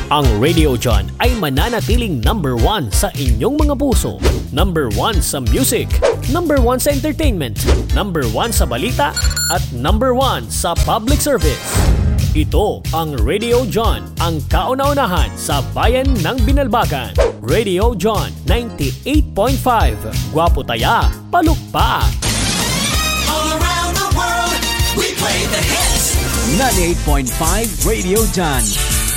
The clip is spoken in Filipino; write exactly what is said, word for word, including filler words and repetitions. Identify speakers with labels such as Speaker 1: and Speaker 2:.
Speaker 1: Ang Radio John ay mananatiling number one sa inyong mga puso. Number one sa music, number one sa entertainment, number one sa balita, at number one sa public service. Ito ang Radio John, ang kauna-unahan sa bayan ng Binalbagan. Radio John ninety-eight point five. Gwapo taya, palukpa.
Speaker 2: All around the world, we play the hits.
Speaker 3: ninety-eight point five Radio John.